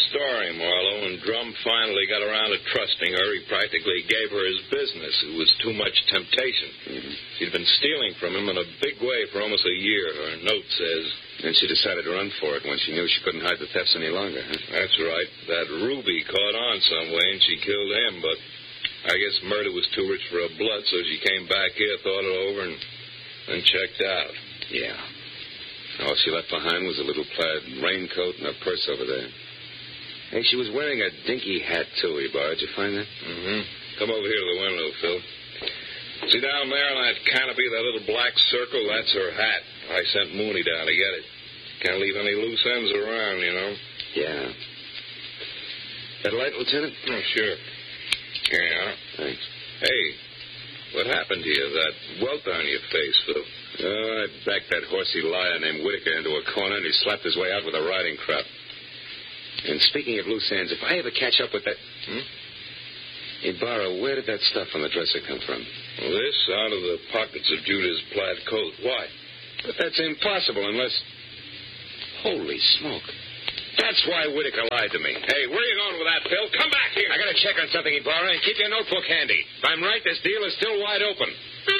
story, Marlowe. When Drum finally got around to trusting her, he practically gave her his business. It was too much temptation. Mm-hmm. She'd been stealing from him in a big way for almost a year, her note says. Then she decided to run for it when she knew she couldn't hide the thefts any longer, huh? That's right. That Ruby caught on some way, and she killed him, but I guess murder was too rich for her blood, so she came back here, thought it over, and then checked out. Yeah. All she left behind was a little plaid raincoat and a purse over there. Hey, she was wearing a dinky hat, too, Ibarra. Did you find that? Mm-hmm. Come over here to the window, Phil. See down there on that canopy, that little black circle? That's her hat. I sent Mooney down to get it. Can't leave any loose ends around, you know. Yeah. That light, Lieutenant? Oh, sure. Yeah. Thanks. Hey, what happened to you? That welt on your face, Phil? Oh, I backed that horsey liar named Whitaker into a corner, and he slapped his way out with a riding crop. And speaking of loose ends, if I ever catch up with that... Ibarra, where did that stuff on the dresser come from? Well, this out of the pockets of Judah's plaid coat. Why? But that's impossible unless... Holy smoke. That's why Whitaker lied to me. Hey, where are you going with that, Phil? Come back here. I got to check on something, Ibarra, and keep your notebook handy. If I'm right, this deal is still wide open.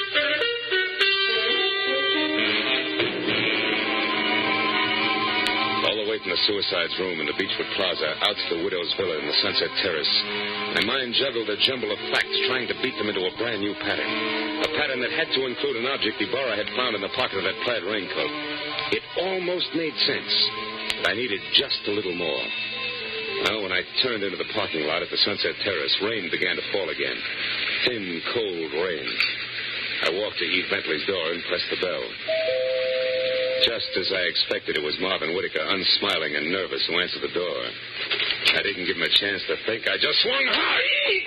All the way from the suicide's room in the Beechwood Plaza out to the widow's villa in the Sunset Terrace, my mind juggled a jumble of facts trying to beat them into a brand new pattern. A pattern that had to include an object Ibarra had found in the pocket of that plaid raincoat. It almost made sense, but I needed just a little more. Well, when I turned into the parking lot at the Sunset Terrace, rain began to fall again. Thin, cold rain. I walked to Eve Bentley's door and pressed the bell. Just as I expected, it was Marvin Whitaker, unsmiling and nervous, who answered the door. I didn't give him a chance to think. I just swung hard.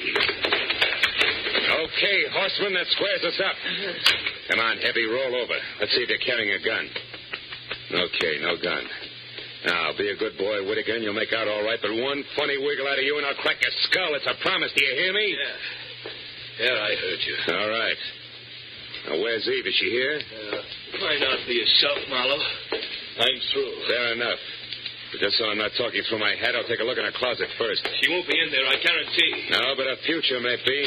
Okay, horseman, that squares us up. Come on, Heavy, roll over. Let's see if you're carrying a gun. Okay, no gun. Now, be a good boy, Whitaker, and you'll make out all right, but one funny wiggle out of you and I'll crack your skull. It's a promise. Do you hear me? Yeah, I heard you. All right. Now, where's Eve? Is she here? Find out for yourself, Marlowe. I'm through. Fair enough. But just so I'm not talking through my head, I'll take a look in her closet first. She won't be in there, I guarantee. No, but her future may be.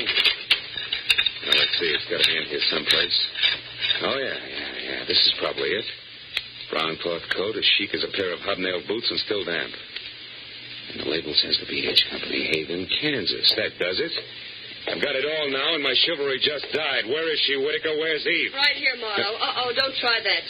Now, let's see. It's got to be in here someplace. Oh, yeah. This is probably it. Brown cloth coat, as chic as a pair of hobnail boots, and still damp. And the label says the B.H. Company, Haven, Kansas. That does it. I've got it all now, and my chivalry just died. Where is she, Whitaker? Where's Eve? Right here, Marlowe. Don't try that.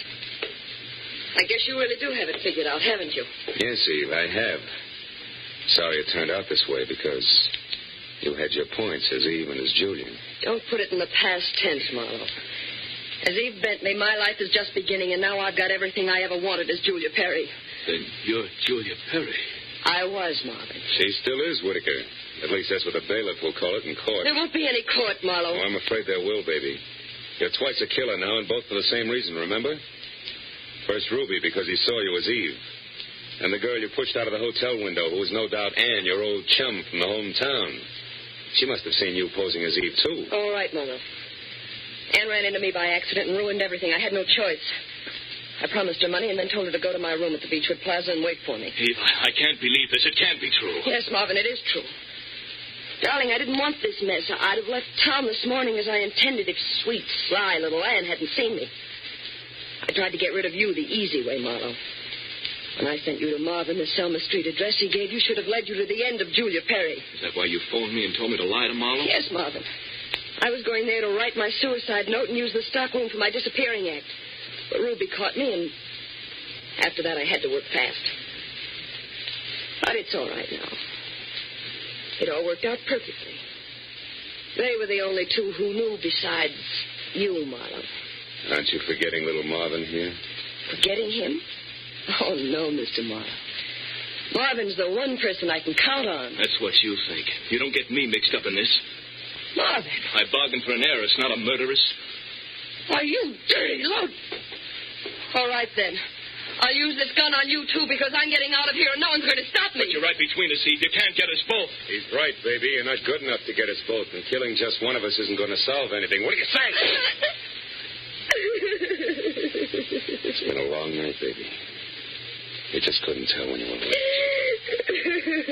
I guess you really do have it figured out, haven't you? Yes, Eve, I have. Sorry it turned out this way, because you had your points as Eve and as Julian. Don't put it in the past tense, Marlowe. As Eve Bentley, my life is just beginning, and now I've got everything I ever wanted as Julia Perry. Then you're Julia Perry. I was, Marvin. She still is, Whitaker. At least that's what the bailiff will call it in court. There won't be any court, Marlowe. Oh, I'm afraid there will, baby. You're twice a killer now, and both for the same reason, remember? First, Ruby, because he saw you as Eve. And the girl you pushed out of the hotel window, who was no doubt Anne, your old chum from the hometown. She must have seen you posing as Eve, too. All right, Marlowe. Anne ran into me by accident and ruined everything. I had no choice. I promised her money and then told her to go to my room at the Beechwood Plaza and wait for me. Eve, I can't believe this. It can't be true. Yes, Marvin, it is true. Darling, I didn't want this mess. I'd have left town this morning as I intended if sweet, sly little Anne hadn't seen me. I tried to get rid of you the easy way, Marlowe. When I sent you to Marvin, the Selma Street address he gave you should have led you to the end of Julia Perry. Is that why you phoned me and told me to lie to Marlowe? Yes, Marvin. I was going there to write my suicide note and use the stockroom for my disappearing act. But Ruby caught me, and after that I had to work fast. But it's all right now. It all worked out perfectly. They were the only two who knew besides you, Marlowe. Aren't you forgetting little Marvin here? Forgetting him? Oh, no, Mr. Marlowe. Marvin's the one person I can count on. That's what you think. You don't get me mixed up in this. Marvin. I bargained for an heiress, not a murderess. Why, you dirty lout. All right, then. I'll use this gun on you, too, because I'm getting out of here and no one's going to stop me. But you're right between us, Eve. You can't get us both. He's right, baby. You're not good enough to get us both, and killing just one of us isn't going to solve anything. What do you say? It's been a long night, baby. You just couldn't tell when you were awake.